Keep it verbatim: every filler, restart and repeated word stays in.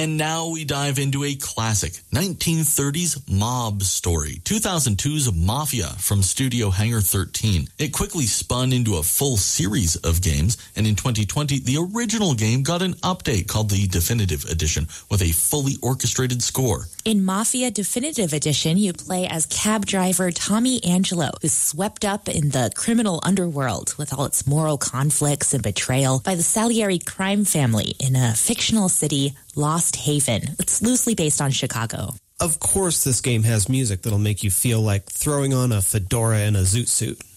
And now we dive into a classic nineteen thirties mob story, two thousand two's Mafia from Studio Hangar thirteen. It quickly spun into a full series of games, and in twenty twenty, the original game got an update called the Definitive Edition with a fully orchestrated score. In Mafia Definitive Edition, you play as cab driver Tommy Angelo, who's swept up in the criminal underworld with all its moral conflicts and betrayal by the Salieri crime family in a fictional city, Lost Haven. It's loosely based on Chicago. Of course, this game has music that'll make you feel like throwing on a fedora and a zoot suit.